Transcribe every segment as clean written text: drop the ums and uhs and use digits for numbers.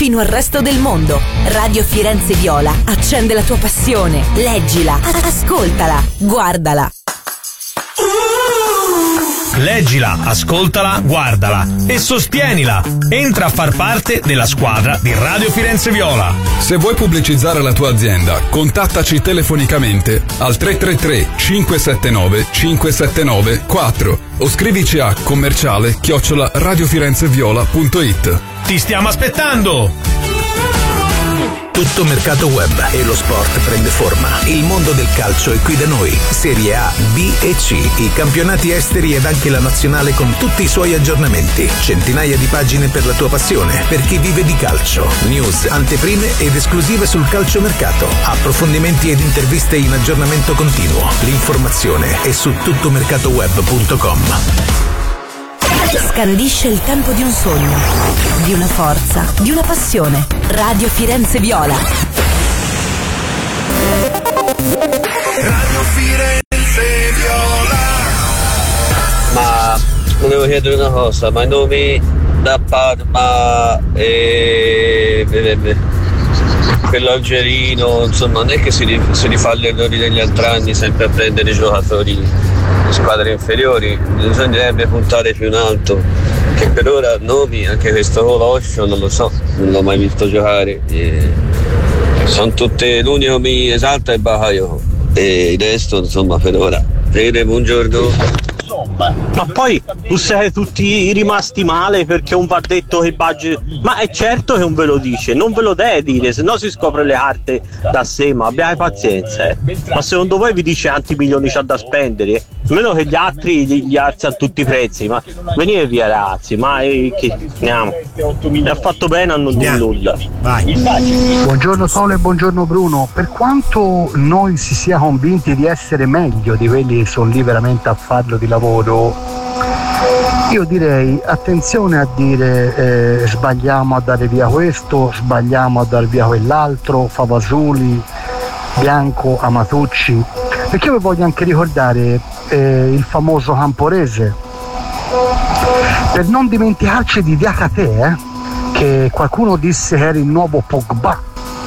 fino al resto del mondo. Radio Firenze Viola accende la tua passione. Leggila, ascoltala, guardala. Leggila, ascoltala, guardala e sostienila. Entra a far parte della squadra di Radio Firenze Viola. Se vuoi pubblicizzare la tua azienda, contattaci telefonicamente al 333 579 579 4 o scrivici a commerciale@radiofirenzeviola.it. Ti stiamo aspettando! Tutto mercato web e lo sport prende forma. Il mondo del calcio è qui da noi. Serie A, B e C, i campionati esteri ed anche la nazionale con tutti i suoi aggiornamenti. Centinaia di pagine per la tua passione, per chi vive di calcio. News, anteprime ed esclusive sul calciomercato. Approfondimenti ed interviste in aggiornamento continuo. L'informazione è su tuttomercatoweb.com. Scandisce il tempo di un sogno, di una forza, di una passione. Radio Firenze Viola. Radio Firenze Viola. Ma volevo chiedere una cosa, ma i nomi da Parma e quell'Algerino, insomma, non è che si rifà gli errori degli altri anni sempre a prendere i giocatori di squadre inferiori. Bisognerebbe puntare più in alto, che per ora nomi, anche questo Coloscio non lo so, non l'ho mai visto giocare, sono tutte, l'unico mi esalta è Bakayoko e il resto insomma per ora. Bene, buongiorno. Ma poi tu siete tutti rimasti male perché un va detto che budget, ma è certo che non ve lo dice, non ve lo deve dire, se no si scopre le carte da sé, ma abbiate pazienza. Ma secondo voi vi dice quanti milioni c'ha da spendere? Meno che gli altri gli alzano tutti i prezzi, ma venite via ragazzi, ma che andiamo, mi ha fatto bene a non dire nulla. Vai. Buongiorno Sole e buongiorno Bruno. Per quanto noi si sia convinti di essere meglio di quelli che sono lì veramente a farlo di lavoro, io direi attenzione a dire sbagliamo a dare via questo, sbagliamo a dare via quell'altro, Favasuli, Bianco, Amatucci, perché io vi voglio anche ricordare il famoso Camporese, per non dimenticarci di Diakate, che qualcuno disse che era il nuovo Pogba,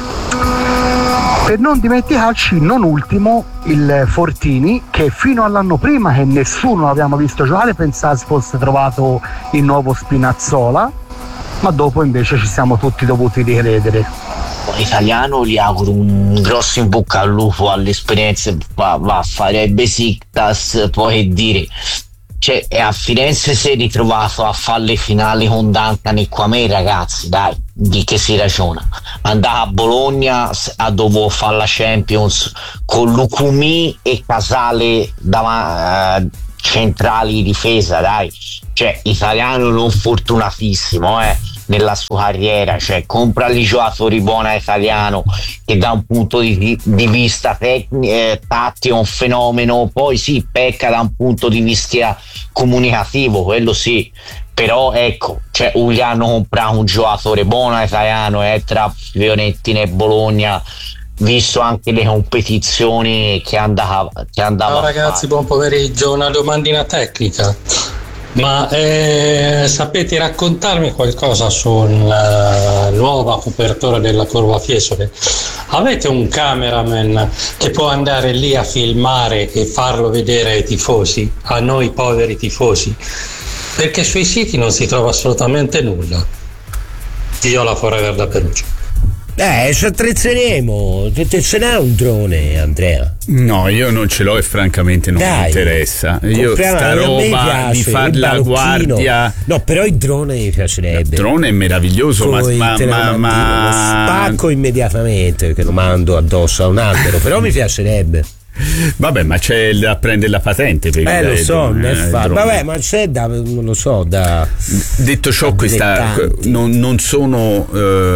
per non dimenticarci non ultimo il Fortini, che fino all'anno prima, che nessuno l'avevamo visto giocare, pensava si fosse trovato il nuovo Spinazzola, ma dopo invece ci siamo tutti dovuti ricredere. Italiano gli auguro un grosso in bocca al lupo all'esperienza, va a fare Besiktas, poi che dire, cioè a Firenze si è ritrovato a fare le finali con Duncan e Quamè, ragazzi, dai, di che si ragiona? Andava a Bologna a dovevo fare la Champions con Lucumi e Casale centrali di difesa, dai, cioè italiano non fortunatissimo nella sua carriera, cioè compra gli giocatori buoni italiano che da un punto di vista tattico è un fenomeno, poi sì pecca da un punto di vista comunicativo, quello sì, però ecco, cioè gli hanno comprato un giocatore buono italiano tra Fiorentina e Bologna, visto anche le competizioni che andava Ciao ragazzi, buon pomeriggio. Una domandina tecnica, ma sapete raccontarmi qualcosa sulla nuova copertura della Curva Fiesole? Avete un cameraman che può andare lì a filmare e farlo vedere ai tifosi, a noi poveri tifosi? Perché sui siti non si trova assolutamente nulla. Viola Forever da Perugia. Ci attrezzeremo. Ce n'è un drone, Andrea? No, io non ce l'ho e francamente non mi interessa. Io sta roba di far la guardia. No, però il drone mi piacerebbe. Il drone è meraviglioso, ma lo spacco immediatamente perché lo mando addosso a un albero, però mi piacerebbe. Vabbè, ma c'è da prendere la patente per lo so, vabbè, ma c'è da, non lo so, da. Detto ciò, questa non sono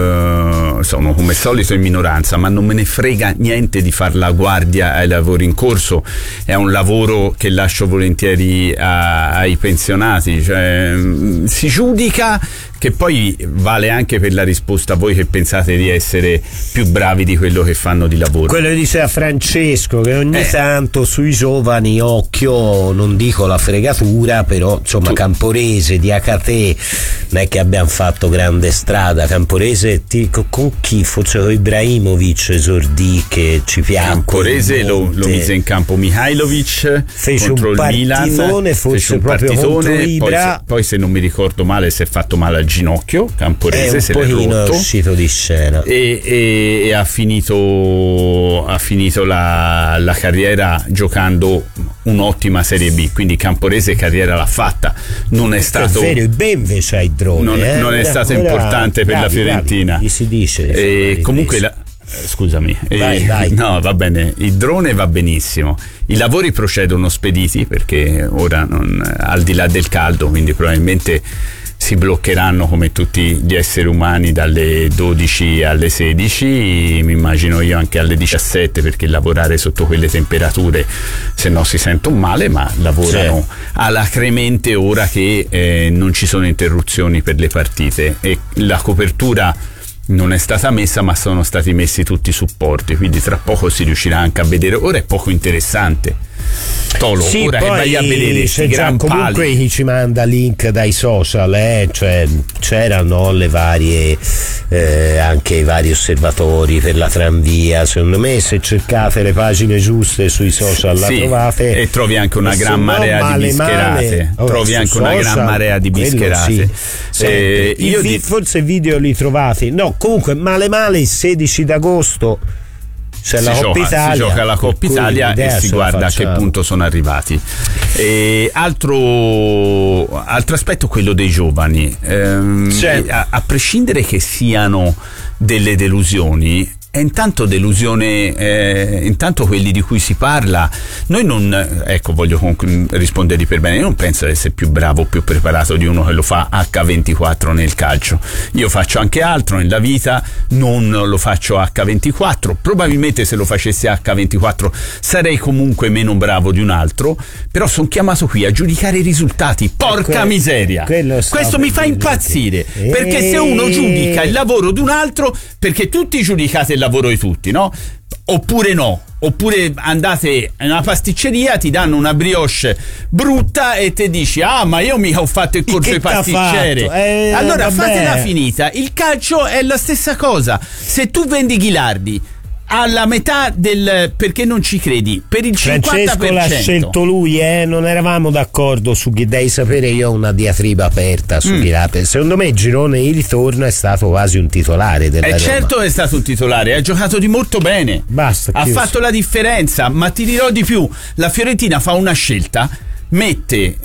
come solito in minoranza, ma non me ne frega niente di far la guardia ai lavori in corso. È un lavoro che lascio volentieri ai pensionati, cioè si giudica che poi vale anche per la risposta a voi che pensate di essere più bravi di quello che fanno di lavoro. Quello che diceva Francesco, che ogni tanto sui giovani, occhio, non dico la fregatura, però insomma Camporese, Diakate, non è che abbiamo fatto grande strada. Camporese con chi? Forse con Ibrahimovic esordì, che ci piace. Camporese lo mise in campo Mihajlovic, fece contro un partitone, forse proprio contro Ibra. Poi se non mi ricordo male si è fatto male al ginocchio. Camporese se l'è rotto, è uscito di scena e ha finito la carriera giocando un'ottima Serie B, quindi Camporese carriera l'ha fatta. Non è stato vero, Benve c'ha il drone, non è stato importante per la Fiorentina, gli si dice, comunque scusami, vai. No, va bene, il drone va benissimo, i lavori procedono spediti perché ora al di là del caldo, quindi probabilmente si bloccheranno come tutti gli esseri umani dalle 12 alle 16, mi immagino io anche alle 17, perché lavorare sotto quelle temperature se no si sentono male, ma lavorano alacremente ora che non ci sono interruzioni per le partite e la copertura non è stata messa, ma sono stati messi tutti i supporti, quindi tra poco si riuscirà anche a vedere. Ora è poco interessante Tolo, sì, ora che vai a vedere c'è già comunque pali. Chi ci manda link dai social, cioè c'erano le varie anche i vari osservatori per la tranvia. Secondo me se cercate le pagine giuste sui social la trovate, e trovi anche una gran marea di bischerate, trovi anche una gran marea di bischerate. Forse video li trovate, no, comunque male il 16 d'agosto c'è la Coppa Italia, si gioca la Coppa Italia e si guarda a che punto sono arrivati. Altro aspetto, quello dei giovani, a prescindere che siano delle delusioni, è intanto delusione, intanto quelli di cui si parla, noi non, voglio rispondergli per bene, io non penso di essere più bravo o più preparato di uno che lo fa H24 nel calcio. Io faccio anche altro nella vita, non lo faccio H24, probabilmente se lo facessi H24 sarei comunque meno bravo di un altro, però sono chiamato qui a giudicare i risultati, porca miseria, questo mi fa impazzire, perché se uno giudica il lavoro di un altro, perché tutti giudicate il lavoro di tutti, no? Oppure andate in una pasticceria, ti danno una brioche brutta e te dici ma io mica ho fatto il corso di pasticcere, allora fatela finita. Il calcio è la stessa cosa, se tu vendi Ghilardi alla metà del, perché non ci credi, per il 50%. Francesco l'ha scelto lui, non eravamo d'accordo su chi, devi sapere, io ho una diatriba aperta su Ghilardi. Secondo me Girone in ritorno è stato quasi un titolare della Roma. Certo è stato un titolare, ha giocato di molto bene, ha fatto la differenza, ma ti dirò di più, la Fiorentina fa una scelta, mette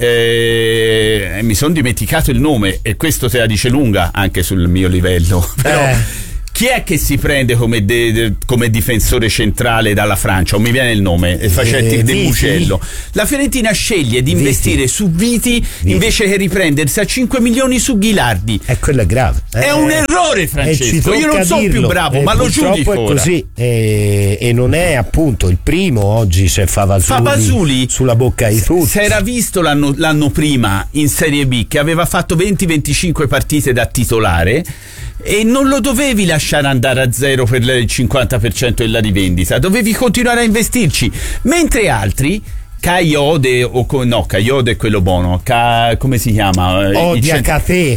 mi sono dimenticato il nome e questo te la dice lunga anche sul mio livello, però chi è che si prende come difensore centrale dalla Francia? Non mi viene il nome, Facetti del Mugello. La Fiorentina sceglie di investire su Viti invece che riprendersi a 5 milioni su Ghilardi. Quello è grave. È un errore, Francesco. Io non sono più bravo, ma lo giudico. È così. E non è appunto il primo. Oggi c'è Favazuli sulla bocca di tutti. Si era visto l'anno prima in Serie B che aveva fatto 20-25 partite da titolare e non lo dovevi lasciare andare a zero per il 50% della rivendita, dovevi continuare a investirci, mentre altri Kayode Kayode è quello buono, come si chiama? Diakate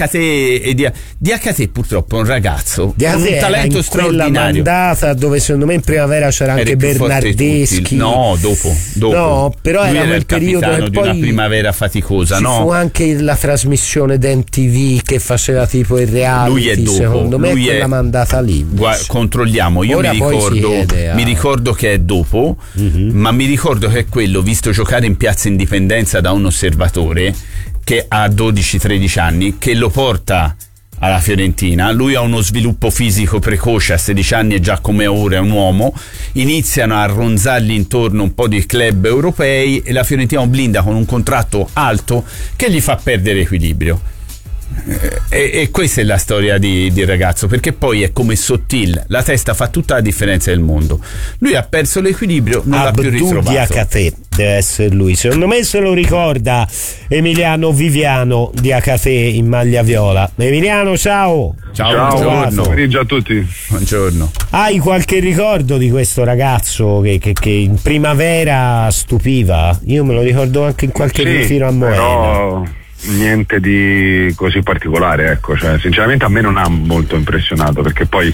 purtroppo è un ragazzo con un straordinario. talento straordinario. Mandata dove secondo me in primavera c'era anche Bernardeschi. No, dopo. No, però lui era il periodo capitano di una primavera faticosa, no? Fu anche la trasmissione d'MTV che faceva tipo il reality. Lui è dopo. Secondo me è quella mandata lì. Controlliamo, io mi ricordo che è dopo, ma mi ricordo che è quello visto giocare in Piazza Indipendenza da un osservatore che ha 12-13 anni, che lo porta alla Fiorentina. Lui ha uno sviluppo fisico precoce, a 16 anni è già come ora è un uomo, iniziano a ronzargli intorno un po' di club europei e la Fiorentina lo blinda con un contratto alto che gli fa perdere equilibrio. E questa è la storia di ragazzo, perché poi è come Sottil, la testa fa tutta la differenza del mondo. Lui ha perso l'equilibrio, non l'ha più ritrovato. Diakate deve essere lui, secondo me se lo ricorda Emiliano Viviano Diakate in maglia viola. Emiliano, ciao. Buon pomeriggio a tutti. Buongiorno. Hai qualche ricordo di questo ragazzo che in primavera stupiva? Io me lo ricordo anche in qualche ritiro a Moena. Però niente di così particolare, ecco, cioè, sinceramente a me non ha molto impressionato, perché poi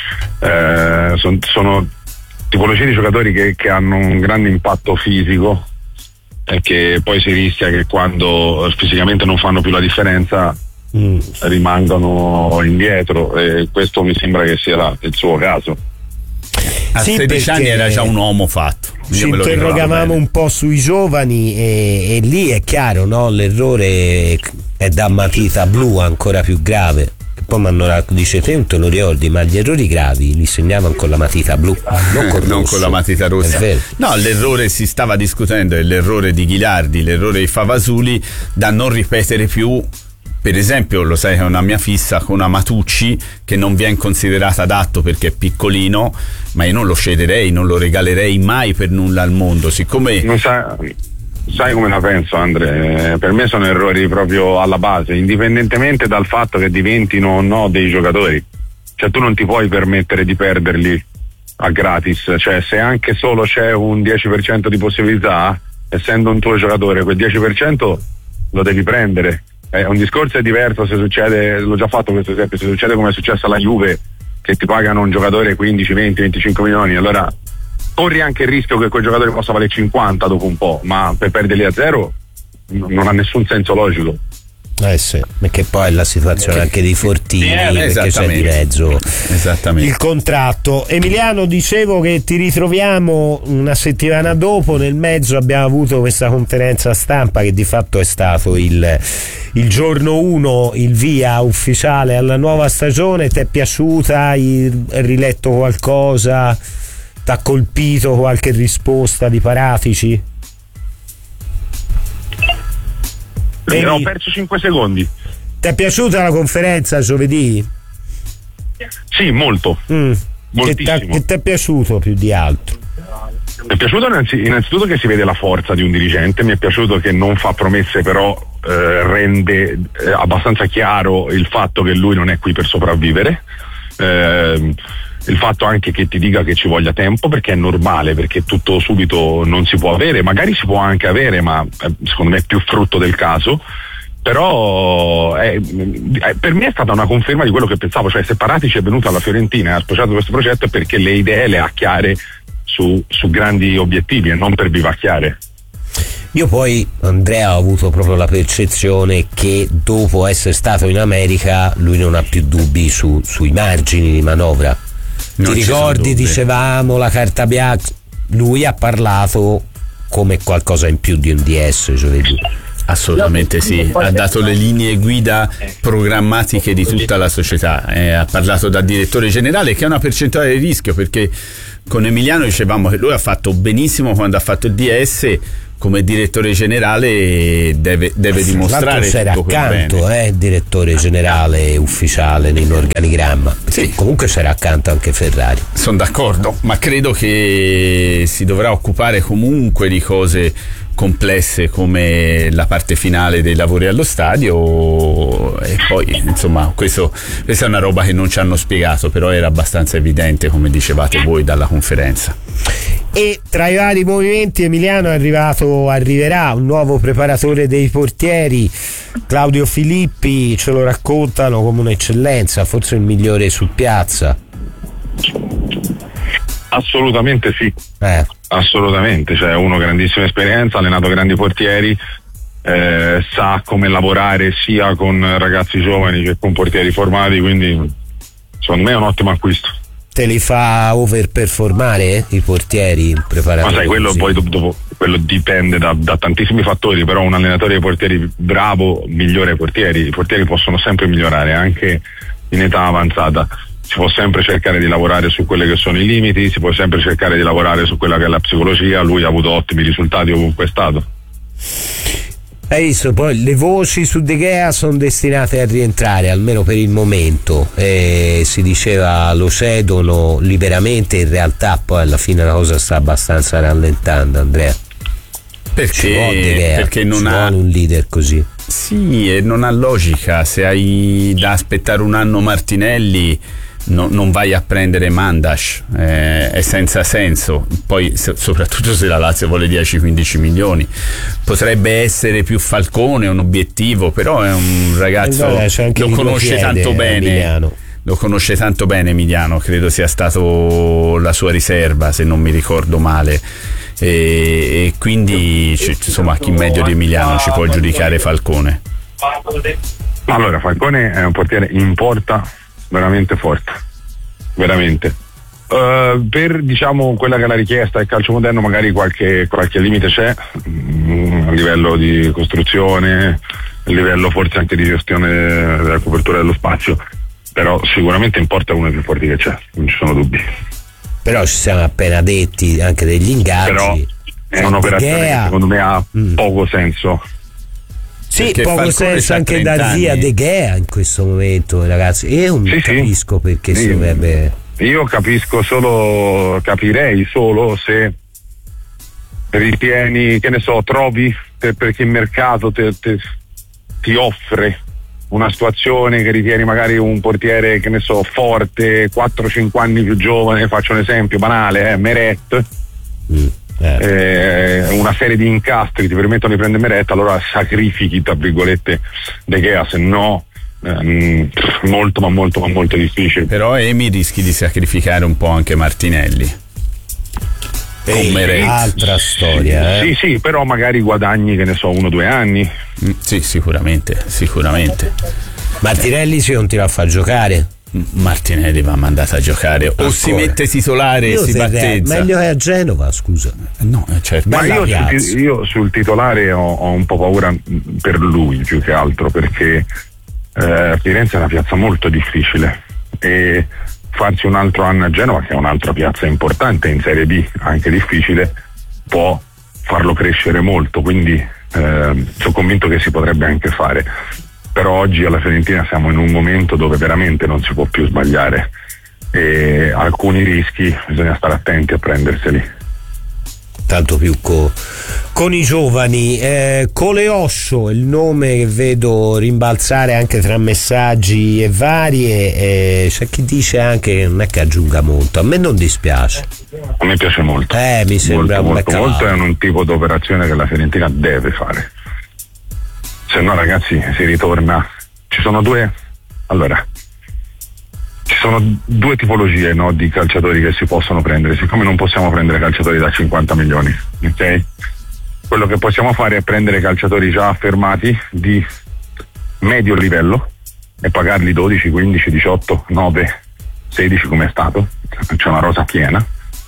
sono tipologie di giocatori che hanno un grande impatto fisico e che poi si rischia che quando fisicamente non fanno più la differenza rimangono indietro, e questo mi sembra che sia il suo caso. A 16 anni era già un uomo fatto. Ci interrogavamo un po' sui giovani e lì è chiaro, no? L'errore è da matita blu, ancora più grave. Poi dice te non te lo ricordi, ma gli errori gravi li segnavano con la matita blu, non con la matita rossa. No, l'errore si stava discutendo, è l'errore di Ghilardi, l'errore di Favasuli, da non ripetere più. Per esempio, lo sai che è una mia fissa con Amatucci, che non viene considerato adatto perché è piccolino, ma io non lo cederei, non lo regalerei mai per nulla al mondo, siccome... Non sai come la penso, Andre? Per me sono errori proprio alla base, indipendentemente dal fatto che diventino o no dei giocatori. Cioè tu non ti puoi permettere di perderli a gratis, cioè se anche solo c'è un 10% di possibilità, essendo un tuo giocatore, quel 10% lo devi prendere. Un discorso è diverso se succede, l'ho già fatto questo esempio, se succede come è successo alla Juve, che ti pagano un giocatore 15, 20, 25 milioni, allora corri anche il rischio che quel giocatore possa valere 50 dopo un po', ma per perderli a zero non ha nessun senso logico. Sì, perché poi è la situazione anche dei Fortini, perché c'è di mezzo il contratto. Emiliano, dicevo che ti ritroviamo una settimana dopo, nel mezzo abbiamo avuto questa conferenza stampa che di fatto è stato il giorno 1, il via ufficiale alla nuova stagione. Ti è piaciuta? Hai riletto qualcosa? T'ha colpito qualche risposta di Paratici? Ho perso 5 secondi. Ti è piaciuta la conferenza giovedì? Sì, molto. Moltissimo. Che ti è piaciuto più di altro? Mi è piaciuto innanzitutto che si vede la forza di un dirigente, mi è piaciuto che non fa promesse, però rende abbastanza chiaro il fatto che lui non è qui per sopravvivere. Il fatto anche che ti dica che ci voglia tempo, perché è normale, perché tutto subito non si può avere, magari si può anche avere, ma secondo me è più frutto del caso. Però per me è stata una conferma di quello che pensavo, cioè se Paratici è venuto alla Fiorentina e ha sposato questo progetto è perché le idee le ha chiare su grandi obiettivi e non per vivacchiare. Io poi, Andrea, ho avuto proprio la percezione che dopo essere stato in America lui non ha più dubbi sui margini di manovra. Ti ricordi, dicevamo la carta bianca, lui ha parlato come qualcosa in più di un DS giovedì. Assolutamente sì, ha dato le linee guida programmatiche di tutta la società, ha parlato da direttore generale, che è una percentuale di rischio, perché con Emiliano dicevamo che lui ha fatto benissimo quando ha fatto il DS, come direttore generale deve dimostrare c'era tutto accanto, direttore generale ufficiale in organigramma. Sì. Comunque c'era accanto anche Ferrari. Sono d'accordo, ma credo che si dovrà occupare comunque di cose complesse come la parte finale dei lavori allo stadio, e poi insomma questa è una roba che non ci hanno spiegato, però era abbastanza evidente, come dicevate voi dalla conferenza. E tra i vari movimenti, Emiliano, arriverà un nuovo preparatore dei portieri, Claudio Filippi, ce lo raccontano come un'eccellenza, forse il migliore su piazza. Assolutamente sì, assolutamente, cioè uno grandissima esperienza, ha allenato grandi portieri, sa come lavorare sia con ragazzi giovani che con portieri formati, quindi secondo me è un ottimo acquisto. Te li fa overperformare i portieri preparati? Ma sai, quello poi dopo quello dipende da tantissimi fattori, però un allenatore dei portieri bravo migliora i portieri possono sempre migliorare anche in età avanzata. Si può sempre cercare di lavorare su quelli che sono i limiti, si può sempre cercare di lavorare su quella che è la psicologia. Lui ha avuto ottimi risultati ovunque è stato. Hai visto, poi le voci su De Gea sono destinate a rientrare, almeno per il momento, si diceva lo cedono liberamente, in realtà poi alla fine la cosa sta abbastanza rallentando, Andrea. Perché non ha un leader così. Sì, e non ha logica. Se hai da aspettare un anno Martinelli, non vai a prendere Mandas, è senza senso. Poi soprattutto se la Lazio vuole 10-15 milioni, potrebbe essere più Falcone un obiettivo, però è un ragazzo, lo conosce tanto bene. Lo conosce tanto bene Emiliano, credo sia stato la sua riserva, se non mi ricordo male. E quindi insomma, chi meglio di Emiliano ci può giudicare Falcone? Allora, Falcone è un portiere in porta veramente forte, veramente. Per diciamo quella che è la richiesta del calcio moderno, magari qualche limite c'è a livello di costruzione, a livello forse anche di gestione della copertura dello spazio, però sicuramente in porta è uno dei più forti che c'è, non ci sono dubbi. Però ci siamo appena detti anche degli ingaggi. Però è un'operazione che secondo me ha poco senso. Sì, perché poco Falcone senso anche dar via De Gea in questo momento, ragazzi. Io non capisco perché si dovrebbe. Io capirei solo se ritieni, che ne so, trovi perché il mercato ti offre una situazione che ritieni magari un portiere, che ne so, forte, 4-5 anni più giovane, faccio un esempio banale, Meret, una serie di incastri ti permettono di prendere Meret, allora sacrifichi tra virgolette De Gea, se no molto difficile. Però Emi rischi di sacrificare un po' anche Martinelli. Altra storia. Sì, però magari guadagni, che ne so, 1-2 anni. Sì, sicuramente. Martinelli non ti va a far giocare? Martinelli va mandato a giocare. Ancora. O si mette titolare e si battezza. Meglio che a Genova, scusa. No, certo. Ma io sul titolare ho un po' paura per lui, più che altro, perché Firenze è una piazza molto difficile e farsi un altro anno a Genova, che è un'altra piazza importante in Serie B, anche difficile, può farlo crescere molto, quindi sono convinto che si potrebbe anche fare. Però oggi alla Fiorentina siamo in un momento dove veramente non si può più sbagliare e alcuni rischi bisogna stare attenti a prenderseli. Tanto più con i giovani. Coleoscio, il nome che vedo rimbalzare anche tra messaggi e varie, c'è chi dice anche che non è che aggiunga molto, a me non dispiace. A me piace molto. Mi sembra molto, è un tipo di operazione che la Fiorentina deve fare. Se no, ragazzi, si ritorna. Ci sono due tipologie, no, di calciatori che si possono prendere. Siccome non possiamo prendere calciatori da 50 milioni, ok? Quello che possiamo fare è prendere calciatori già affermati di medio livello e pagarli 12, 15, 18, 9, 16 come è stato. C'è una rosa piena.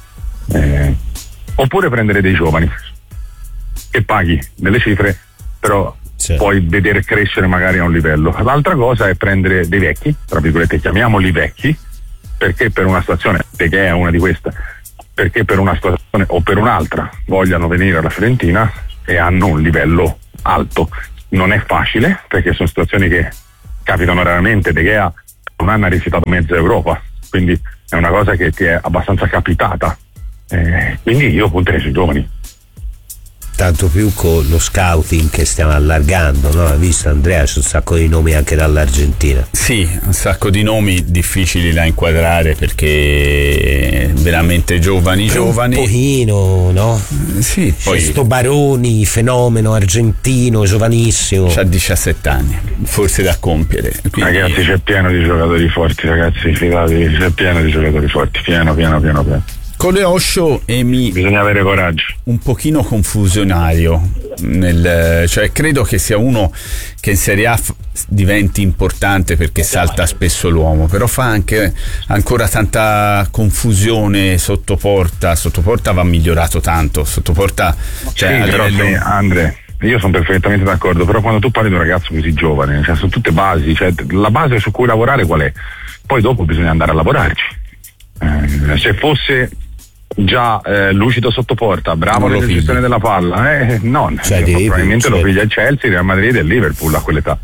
Oppure prendere dei giovani che paghi delle cifre, però puoi vedere crescere magari a un livello. L'altra cosa è prendere dei vecchi, tra virgolette chiamiamoli vecchi, perché per una situazione, che è una di queste, perché per una situazione o per un'altra vogliano venire alla Fiorentina e hanno un livello alto. Non è facile, perché sono situazioni che capitano raramente. De Gea un anno ha rifiutato mezza Europa, quindi è una cosa che ti è abbastanza capitata, quindi io punterei sui giovani. Tanto più con lo scouting che stiamo allargando, no? Hai visto, Andrea, c'è un sacco di nomi anche dall'Argentina. Sì, un sacco di nomi difficili da inquadrare perché veramente giovani. Un pochino, no? Sì, poi sto Baroni, fenomeno argentino, giovanissimo. C'ha 17 anni, forse da compiere. Quindi... Ragazzi, c'è pieno di giocatori forti, ragazzi, fidatevi, c'è pieno di giocatori forti, pieno. Coleoscio bisogna avere coraggio, un pochino confusionario cioè credo che sia uno che in Serie A diventi importante perché salta spesso l'uomo, però fa anche ancora tanta confusione sotto porta va migliorato tanto sotto porta, cioè, sì, però livello... Andre, io sono perfettamente d'accordo, però quando tu parli di un ragazzo così giovane, cioè, sono tutte basi, cioè, la base su cui lavorare qual è? Poi dopo bisogna andare a lavorarci. Se fosse già lucido sotto porta, bravo nella gestione della palla, no, cioè, probabilmente lo piglia il Chelsea, Real Madrid e Liverpool a quell'età.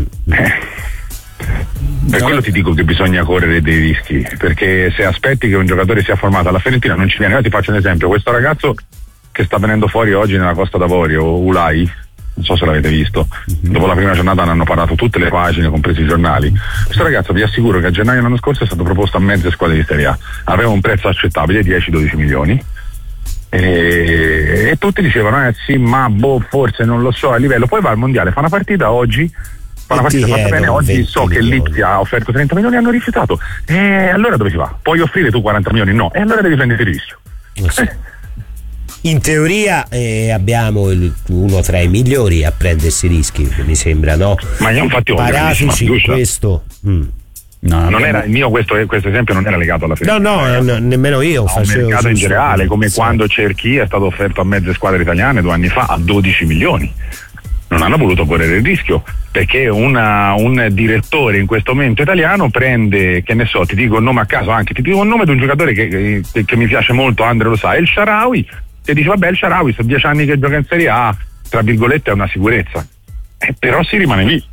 Per quello ti dico che bisogna correre dei rischi, perché se aspetti che un giocatore sia formato alla Fiorentina non ci viene. Io ti faccio un esempio: questo ragazzo che sta venendo fuori oggi nella Costa d'Avorio, Ulai, non so se l'avete visto, dopo la prima giornata ne hanno parlato tutte le pagine, compresi i giornali. Questo ragazzo, vi assicuro che a gennaio dell'anno scorso è stato proposto a mezze squadre di Serie A, aveva un prezzo accettabile, 10-12 milioni, e tutti dicevano sì, ma forse non lo so a livello. Poi va al mondiale, fa una partita oggi, fa una partita fatta bene, oggi so che l'Ipsia ha offerto 30 milioni e hanno rifiutato, e allora dove si va? Puoi offrire tu 40 milioni? No, e allora devi prendere il rischio. In teoria abbiamo uno tra i migliori a prendersi rischi, mi sembra, no? Ma io infatti ho Paratici in questo. No, non era il mio, questo esempio non era legato alla Fiorentina. No, nemmeno io. A un mercato in generale, come quando Cerchi è stato offerto a mezze squadre italiane 2 anni fa a 12 milioni. Non hanno voluto correre il rischio, perché un direttore in questo momento italiano prende, che ne so, ti dico il nome a caso, anche ti dico il nome di un giocatore che mi piace molto, Andre lo sa, El Shaarawy, e dice vabbè, El Shaarawy sono 10 anni che gioca in Serie A, tra virgolette è una sicurezza, però si rimane lì.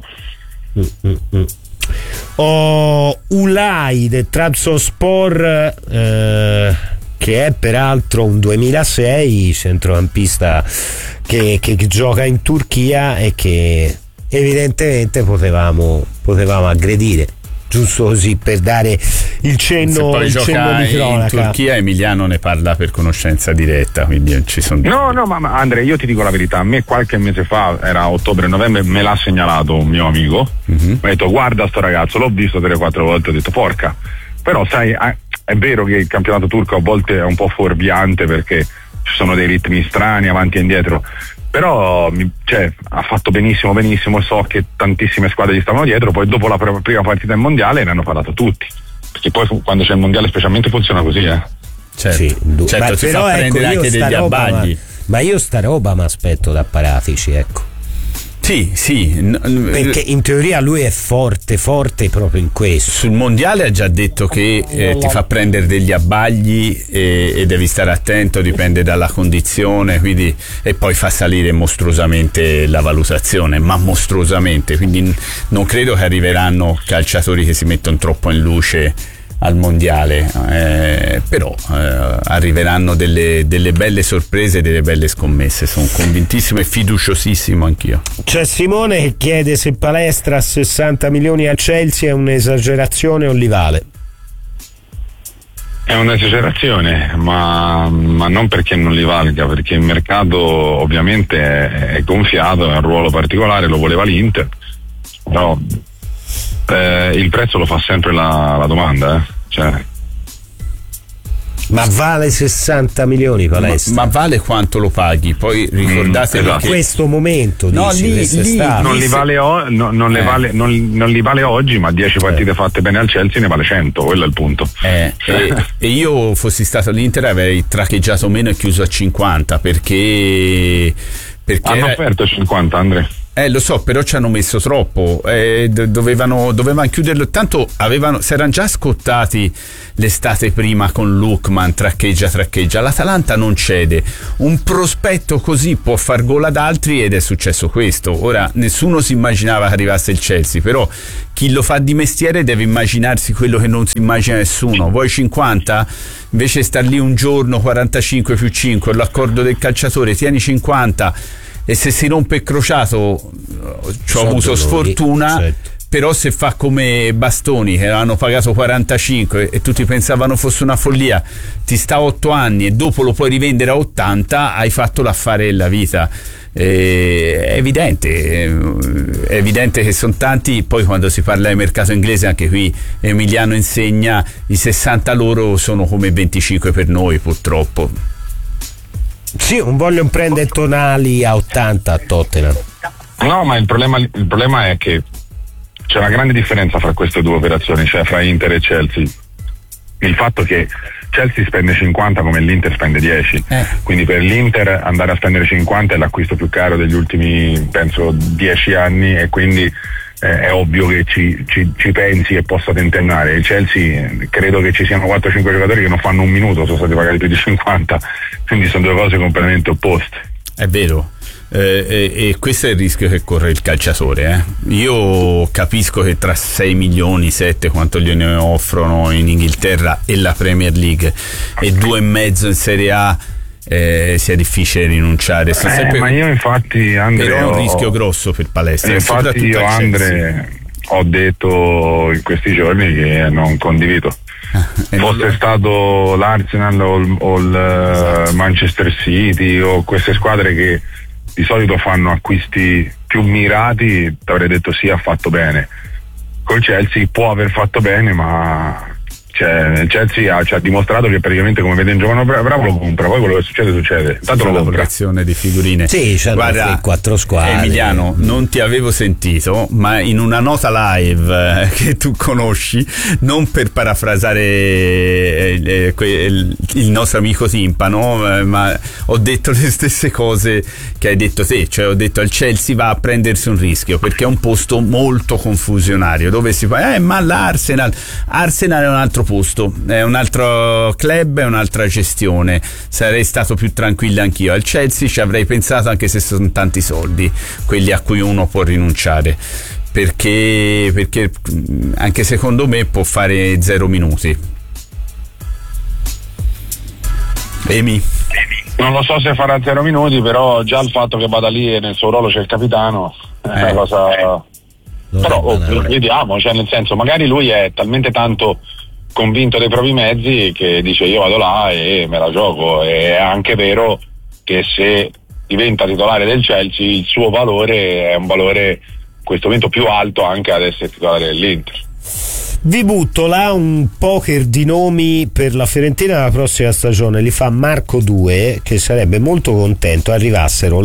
Ulai del Trabzonspor, che è peraltro un 2006 centrocampista che gioca in Turchia e che evidentemente potevamo aggredire, giusto così per dare il cenno di cronaca. In Turchia Emiliano ne parla per conoscenza diretta, quindi ci sono. No, ma Andre, io ti dico la verità, a me qualche mese fa, era ottobre-novembre, me l'ha segnalato un mio amico, mi ha detto guarda sto ragazzo, l'ho visto 3-4 volte, ho detto porca, però sai, è vero che il campionato turco a volte è un po' fuorviante perché ci sono dei ritmi strani avanti e indietro, però ha fatto benissimo, so che tantissime squadre gli stavano dietro, poi dopo la prima partita del mondiale ne hanno parlato tutti, perché poi quando c'è il mondiale specialmente funziona così, certo, sì, certo, ti fa prendere anche degli abbagli, ma io sta roba mi aspetto da Paratici, ecco. Sì, perché in teoria lui è forte proprio in questo. Sul mondiale ha già detto che ti fa prendere degli abbagli e devi stare attento, dipende dalla condizione, quindi, e poi fa salire mostruosamente la valutazione, ma mostruosamente, quindi non credo che arriveranno calciatori che si mettono troppo in luce al mondiale, però arriveranno delle belle sorprese, delle belle scommesse, sono convintissimo e fiduciosissimo anch'io. C'è Simone che chiede se Palestra a 60 milioni a Chelsea è un'esagerazione o li vale. È un'esagerazione, ma non perché non li valga, perché il mercato ovviamente è gonfiato, è un ruolo particolare, lo voleva l'Inter, però il prezzo lo fa sempre la domanda, cioè. Ma vale 60 milioni Palestra? Ma vale quanto lo paghi? Poi ricordate che in questo momento non li vale oggi, ma 10 partite fatte bene al Chelsea ne vale 100, quello è il punto. E io fossi stato all'Inter avrei traccheggiato meno e chiuso a 50 perché hanno offerto 50, Andre. Lo so, però ci hanno messo troppo, dovevano chiuderlo, tanto si erano già scottati l'estate prima con Lookman, traccheggia, l'Atalanta non cede, un prospetto così può far gol ad altri ed è successo questo. Ora nessuno si immaginava che arrivasse il Chelsea, però chi lo fa di mestiere deve immaginarsi quello che non si immagina nessuno. Vuoi 50? Invece star lì un giorno, 45 più 5, l'accordo del calciatore, tieni 50, e se si rompe il crociato ci ho avuto sfortuna, certo. Però se fa come Bastoni che hanno pagato 45 e tutti pensavano fosse una follia, ti sta 8 anni e dopo lo puoi rivendere a 80, hai fatto l'affare della vita. È evidente che sono tanti. Poi quando si parla di mercato inglese, anche qui Emiliano insegna, i 60 loro sono come 25 per noi, purtroppo. Sì, non voglio prendere Tonali a 80 a Tottenham. No, ma il problema è che c'è una grande differenza fra queste due operazioni, cioè fra Inter e Chelsea. Il fatto che Chelsea spende 50 come l'Inter spende 10, quindi per l'Inter andare a spendere 50 è l'acquisto più caro degli ultimi, penso, 10 anni, e quindi è ovvio che ci pensi e possa tentennare. Il Chelsea, credo che ci siano 4-5 giocatori che non fanno un minuto, sono stati pagati più di 50, quindi sono due cose completamente opposte. È vero. E questo è il rischio che corre il calciatore. Io capisco che tra 6 milioni, 7 quanto gliene offrono in Inghilterra e la Premier League e 2,5 in Serie A, sia difficile rinunciare. Ma io infatti, Andre, però è un rischio grosso per palestra. Infatti io, Andre, ho detto in questi giorni che non condivido. Fosse stato l'Arsenal o il Manchester City o queste squadre che di solito fanno acquisti più mirati, ti avrei detto sì, ha fatto bene. Col Chelsea può aver fatto bene, ma il Chelsea ci ha dimostrato che praticamente, come vede un giocano bravo lo compra, poi quello che succede. Tanto lo compra. Di figurine. Sì, c'è 4 squadre. Emiliano, non ti avevo sentito, ma in una nota live che tu conosci, non per parafrasare il nostro amico Timpano, ma ho detto le stesse cose che hai detto te, cioè ho detto al Chelsea va a prendersi un rischio perché è un posto molto confusionario dove si fa ma l'Arsenal è un altro posto, è un altro club, è un'altra gestione, sarei stato più tranquillo anch'io. Al Chelsea ci avrei pensato, anche se sono tanti soldi quelli a cui uno può rinunciare, perché anche secondo me può fare 0 minuti. Emi? Non lo so se farà 0 minuti, però già il fatto che vada lì e nel suo ruolo c'è il capitano è una cosa. Però vediamo, cioè nel senso, magari lui è talmente tanto convinto dei propri mezzi che dice io vado là e me la gioco. È anche vero che se diventa titolare del Chelsea il suo valore è un valore in questo momento più alto anche ad essere titolare dell'Inter. Vi butto là un poker di nomi per la Fiorentina la prossima stagione, li fa Marco 2, che sarebbe molto contento arrivassero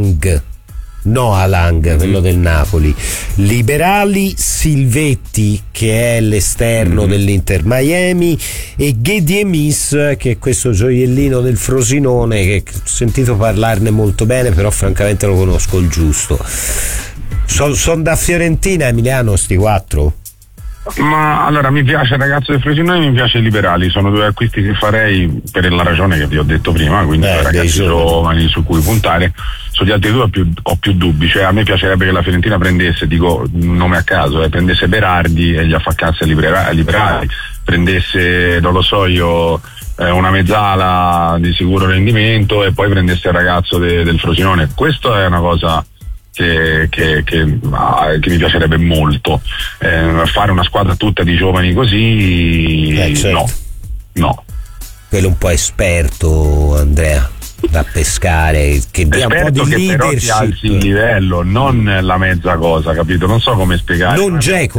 Lang, quello del Napoli, Liberali, Silvetti che è l'esterno dell'Inter Miami e Ghediemis, che è questo gioiellino del Frosinone, che ho sentito parlarne molto bene, però francamente lo conosco il giusto. Sono da Fiorentina, Emiliano, sti 4? Ma allora mi piace il ragazzo del Frosinone e mi piace i Liberali, sono 2 acquisti che farei per la ragione che vi ho detto prima, quindi ragazzi giovani su cui puntare. Sugli altri 2 ho più dubbi, cioè a me piacerebbe che la Fiorentina prendesse, dico un nome a caso, prendesse Berardi e gli affaccasse Liberali, prendesse, non lo so io, una mezzala di sicuro rendimento e poi prendesse il ragazzo del Frosinone. Questo è una cosa che mi piacerebbe molto, fare una squadra tutta di giovani così, certo. no. Quello un po' esperto, Andrea, da pescare, che dia un po' di leadership, però ti alzi il livello, non la mezza cosa, capito? Non so come spiegare. Non Dzeko.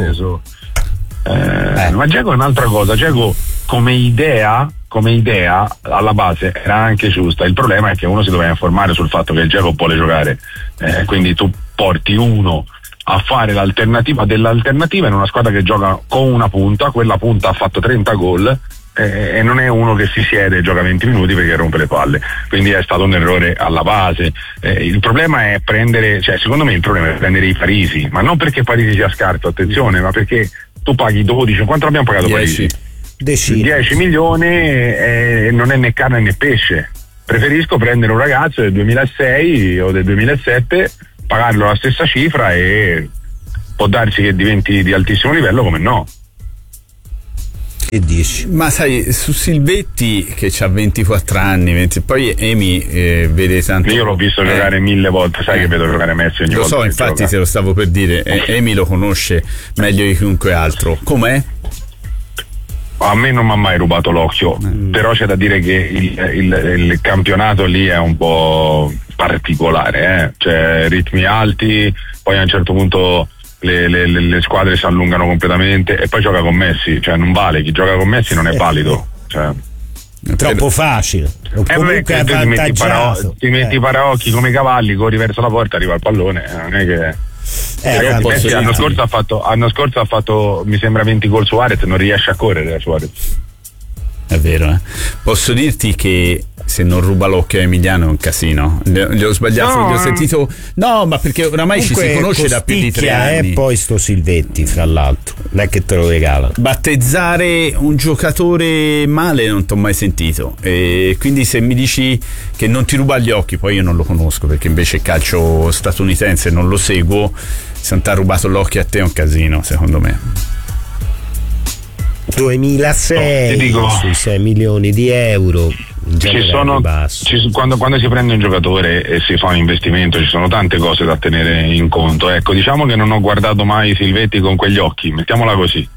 Ma Dzeko è un'altra cosa. Dzeko come idea alla base era anche giusta. Il problema è che uno si doveva informare sul fatto che il Dzeko vuole giocare, quindi tu porti uno a fare l'alternativa dell'alternativa in una squadra che gioca con una punta, quella punta ha fatto 30 gol e non è uno che si siede e gioca 20 minuti perché rompe le palle, quindi è stato un errore alla base. Il problema è secondo me il problema è prendere i Parisi, ma non perché Parisi sia scarso, attenzione, ma perché tu paghi 12, quanto abbiamo pagato 10? Parisi? 10 milioni e non è né carne né pesce. Preferisco prendere un ragazzo del 2006 o del 2007, pagarlo la stessa cifra e può darsi che diventi di altissimo livello, come no. Che dici? Ma sai, su Silvetti che ha 24 anni, poi Emi vede tanto. Io l'ho visto giocare 1000 volte, sai che vedo giocare Messi ogni volta. Lo so, infatti te lo stavo per dire, Emi lo conosce meglio di chiunque altro. Com'è? A me non mi ha mai rubato l'occhio, però c'è da dire che il campionato lì è un po' particolare, cioè ritmi alti, poi a un certo punto le squadre si allungano completamente e poi gioca con Messi, cioè non vale, chi gioca con Messi non è valido, cioè troppo facile, comunque è avvantaggiato. Ti metti paraocchi come i cavalli, corri verso la porta, arriva il pallone, non è che Messi l'anno scorso ha fatto mi sembra 20 gol Suarez, non riesce a correre Suarez. È vero, Posso dirti che se non ruba l'occhio a Emiliano è un casino. Gli ho sbagliato, gli ho sentito. No, ma perché oramai comunque ci si conosce da più di 3 anni. Poi sto Silvetti, fra l'altro, non è che te lo regala. Battezzare un giocatore male non t'ho mai sentito. E quindi se mi dici che non ti ruba gli occhi, poi io non lo conosco perché invece il calcio statunitense non lo seguo. Se non ti ha rubato l'occhio a te è un casino, secondo me. 2006 dico, sui 6 milioni di euro. Quando si prende un giocatore e si fa un investimento ci sono tante cose da tenere in conto. Ecco, diciamo che non ho guardato mai Silvetti con quegli occhi, mettiamola così.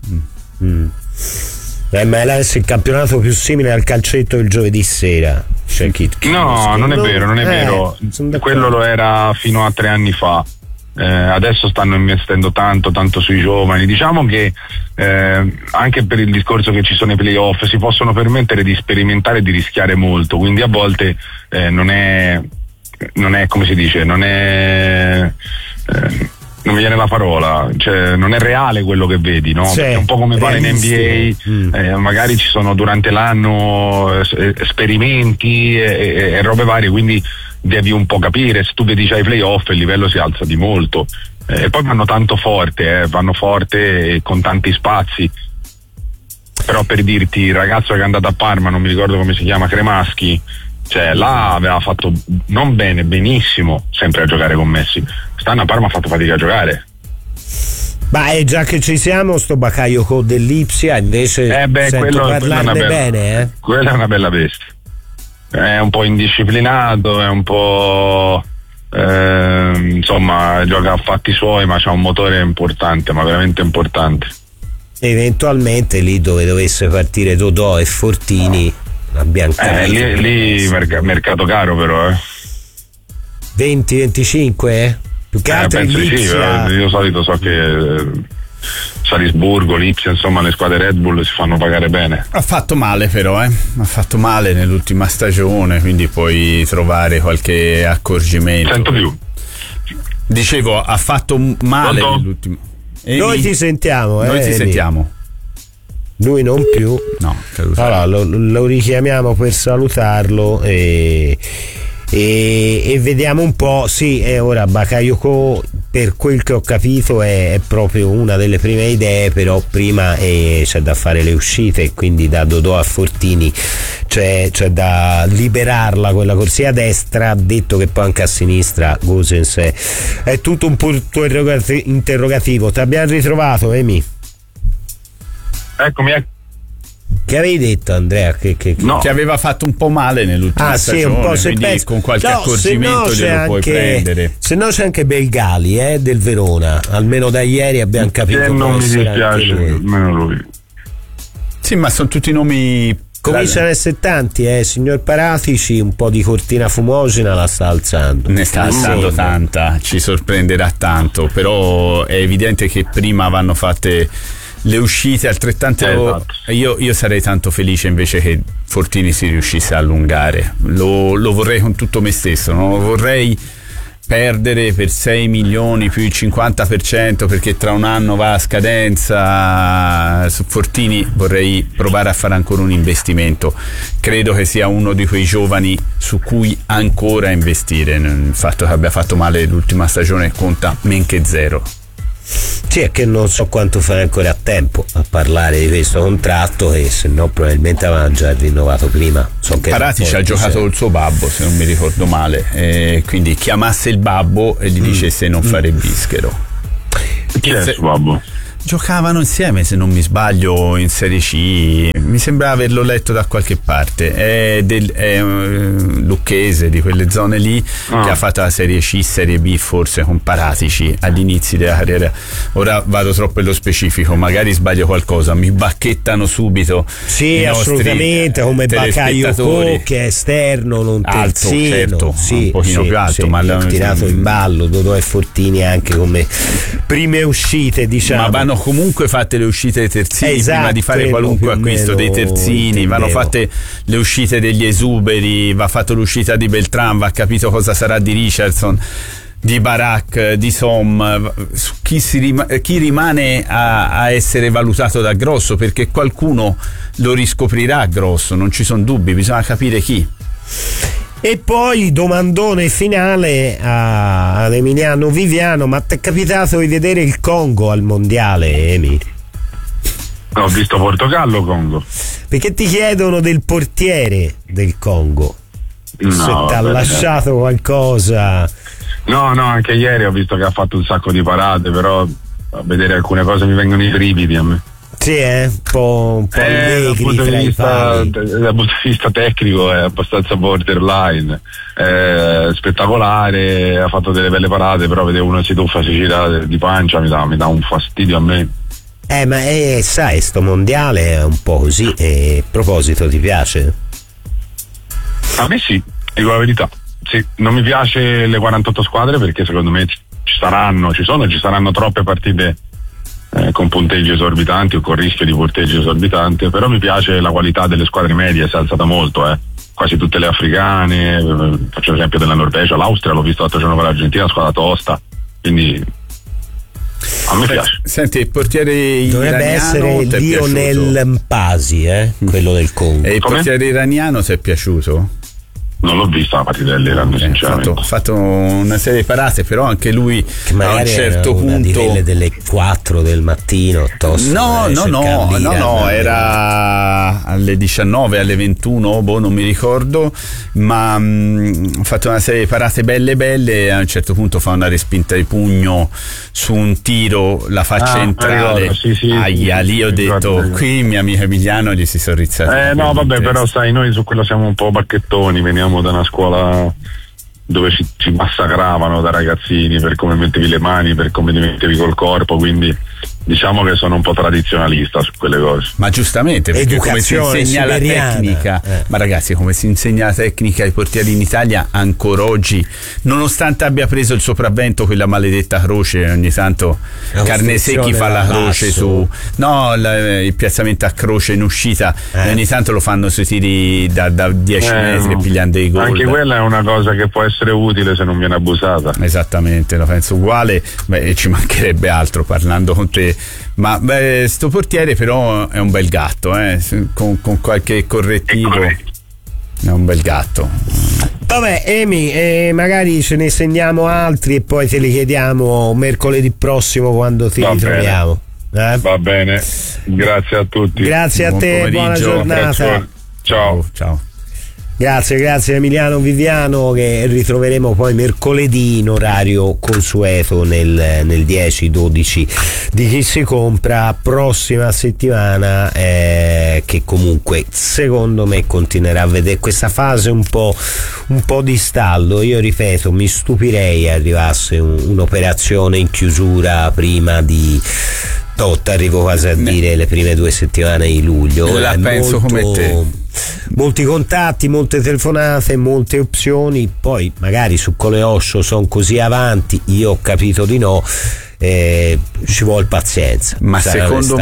MLS è il campionato più simile al calcetto del giovedì sera. No, non è vero. Quello lo era fino a 3 anni fa. Adesso stanno investendo tanto sui giovani. Diciamo che anche per il discorso che ci sono i playoff si possono permettere di sperimentare e di rischiare molto, quindi a volte non è come si dice, non mi viene la parola, cioè non è reale quello che vedi, no? Perché è un po' come fare in NBA, magari ci sono durante l'anno esperimenti e robe varie, quindi devi un po' capire. Se tu vedi già i playoff il livello si alza di molto, e poi vanno tanto forte, vanno forte con tanti spazi. Però per dirti, il ragazzo che è andato a Parma, non mi ricordo come si chiama, Cremaschi, cioè là aveva fatto non bene, benissimo sempre a giocare con Messi. Quest'anno a Parma ha fatto fatica a giocare. Ma già che ci siamo, sto Bakayoko dell'Ipsia invece sento parlarne bene. Quella è una bella bestia. È un po' indisciplinato, è un po' insomma gioca a fatti suoi, ma c'ha un motore importante, ma veramente importante. Eventualmente lì dove dovesse partire Dodò e Fortini abbiamo lì mercato caro però 20-25 più che altro penso di sì, io solito so che Salisburgo, Lipsia, insomma le squadre Red Bull si fanno pagare bene. Ha fatto male però, ha fatto male nell'ultima stagione, quindi puoi trovare qualche accorgimento. Sento più. Dicevo, ha fatto male nell'ultima. Noi ti sentiamo, Noi ti sentiamo. Lui non più. No, allora lo richiamiamo per salutarlo e vediamo un po'. Sì, ora Bakayoko, per quel che ho capito, è proprio una delle prime idee, però prima c'è da fare le uscite, quindi da Dodò a Fortini c'è da liberarla quella corsia a destra. Ha detto che poi anche a sinistra Gosens è tutto un punto interrogativo. Ti abbiamo ritrovato, Emi? Eccomi. Che avevi detto, Andrea? Che aveva fatto un po' male nell'ultima stagione, un po', quindi con qualche accorgimento glielo puoi prendere. Se no c'è anche Belgali del Verona, almeno da ieri abbiamo capito. Non mi dispiace, almeno lui. Sì, ma sono tutti nomi. Cominciano a essere tanti, signor Paratici un po' di cortina fumogena la sta alzando. Ne sta alzando tanta, ci sorprenderà tanto, però è evidente che prima vanno fatte le uscite altrettante. Esatto. Io sarei tanto felice invece che Fortini si riuscisse a allungare, lo vorrei con tutto me stesso, non lo vorrei perdere per 6 milioni più il 50% perché tra un anno va a scadenza. Su Fortini vorrei provare a fare ancora un investimento, credo che sia uno di quei giovani su cui ancora investire. Il fatto che abbia fatto male l'ultima stagione conta men che zero. Sì, è che non so quanto fai ancora a tempo a parlare di questo contratto, e se no probabilmente avevano già rinnovato prima. Paratici ha giocato col suo babbo, se non mi ricordo male, quindi chiamasse il babbo e gli dicesse non fare bischero. Chi è il suo babbo? Giocavano insieme, se non mi sbaglio, in Serie C, mi sembra averlo letto da qualche parte. È lucchese, di quelle zone lì, che ha fatto la Serie C, Serie B forse con Paratici agli inizi della carriera. Ora vado troppo nello specifico, magari sbaglio qualcosa, mi bacchettano subito. Sì, assolutamente, come Bakayoko che è esterno, non terzino, certo, un pochino più alto, ma tirato in ballo. Dodò e Fortini anche come prime uscite, diciamo. Ma vanno comunque fatte le uscite dei terzini, prima di fare qualunque acquisto dei terzini, vanno fatte le uscite degli esuberi, va fatto l'uscita di Beltran, va capito cosa sarà di Richardson. di Barak, di Som, su chi rimane a essere valutato da Grosso, perché qualcuno lo riscoprirà Grosso, non ci sono dubbi, bisogna capire chi. E poi domandone finale ad Emiliano Viviano: ma ti è capitato di vedere il Congo al mondiale, Emi? Ho visto Portogallo, Congo. Perché ti chiedono del portiere del Congo, no, se ti ha lasciato qualcosa. No, anche ieri ho visto che ha fatto un sacco di parate, però a vedere alcune cose mi vengono i brividi a me. Sì, un po' dal punto di vista tecnico è abbastanza borderline, spettacolare, ha fatto delle belle parate, però vedere uno si tuffa, si gira di pancia, mi dà un fastidio a me. Ma sai, sto mondiale è un po' così. A proposito, ti piace? A me sì, dico la verità. Sì, non mi piace le 48 squadre perché secondo me ci saranno troppe partite con punteggi esorbitanti o con rischio di punteggio esorbitante, però mi piace la qualità delle squadre medie, si è alzata molto, quasi tutte le africane, faccio l'esempio della Norvegia, l'Austria l'ho visto l'altro giorno con l'Argentina, squadra tosta, quindi a me piace. Senti, il portiere dovrebbe essere Lionel Mpasi, quello del Congo. E il portiere iraniano ti è piaciuto? Non l'ho vista la partita dell'Iran, sinceramente. Ha fatto una serie di parate, però anche lui che a un certo punto di quelle delle 4 del mattino no, era alle 19, alle 21, non mi ricordo, ma ha fatto una serie di parate belle e a un certo punto fa una respinta di pugno su un tiro, la fa centrale. Lì ho detto, qui mia amica Emiliano gli si sono rizzati. No, vabbè, però sai, noi su quello siamo un po' bacchettoni, veniamo da una scuola dove ci massacravano da ragazzini per come mettevi le mani, per come ti mettevi col corpo, quindi diciamo che sono un po' tradizionalista su quelle cose. Ma giustamente, perché come si insegna la tecnica, ma ragazzi, come si insegna la tecnica ai portieri in Italia ancora oggi, nonostante abbia preso il sopravvento quella maledetta croce, ogni tanto Carnesecchi fa la croce il piazzamento a croce in uscita, e ogni tanto lo fanno sui tiri da 10 metri pigliando i gol. Anche quella è una cosa che può essere utile se non viene abusata. Esattamente, la penso uguale, ci mancherebbe altro parlando con te. Ma sto portiere però è un bel gatto, con qualche correttivo è un bel gatto. Vabbè, Emi, magari ce ne segniamo altri e poi te li chiediamo mercoledì prossimo quando ti ritroviamo. Va bene, grazie a tutti. Grazie a te, buona giornata. Ciao. Grazie Emiliano Viviano, che ritroveremo poi mercoledì in orario consueto nel 10-12 di Chi si compra. Prossima settimana che comunque secondo me continuerà a vedere questa fase un po' di stallo. Io ripeto, mi stupirei arrivasse un'operazione in chiusura prima di arrivo quasi a dire le prime 2 settimane di luglio. La penso come te. Molti contatti, molte telefonate, molte opzioni, poi magari su Coleoscio sono così avanti, io ho capito di no, ci vuole pazienza. Ma secondo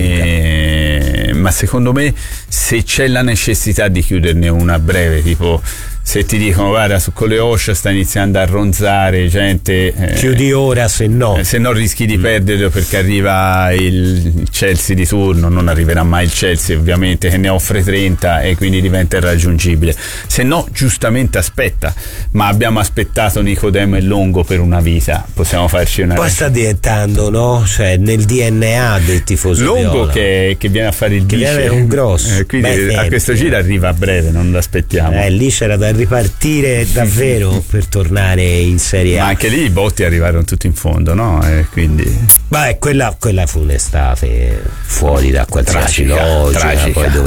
me se c'è la necessità di chiuderne una a breve, tipo se ti dicono guarda su Coleoscio sta iniziando a ronzare gente, chiudi ora, se no rischi di perderlo perché arriva il Chelsea di turno. Non arriverà mai il Chelsea ovviamente, che ne offre 30 e quindi diventa irraggiungibile. Se no giustamente aspetta, ma abbiamo aspettato Nicodemo e Longo per una vita, possiamo farci una poi sta diventando, no? Cioè nel DNA del tifoso Longo che viene a fare il vice, è un grosso, quindi a questo giro arriva a breve, non lo aspettiamo. Lì c'era da ripartire davvero per tornare in Serie A. Ma anche lì i botti arrivarono tutti in fondo, no? Quindi quella fu un'estate fuori da qualsiasi logica, poi